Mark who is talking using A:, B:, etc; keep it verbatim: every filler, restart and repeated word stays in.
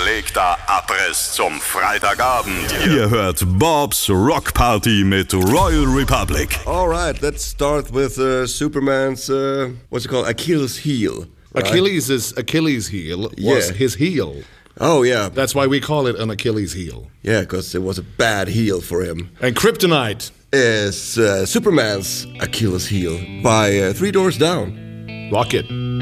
A: Gepflegter Abriss zum Freitagabend.
B: Ihr hört Bob's Rock Party mit Royal Republic.
C: Alright, let's start with uh, Superman's, uh, what's it called, Achilles heel. Right?
D: Achilles' is Achilles' heel was
C: Yeah.
D: his heel.
C: Oh, yeah.
D: That's why we call it an Achilles heel.
C: Yeah, because it was a bad heel for him.
D: And Kryptonite.
C: Is uh, Superman's Achilles heel by uh, Three Doors Down.
D: Rock it.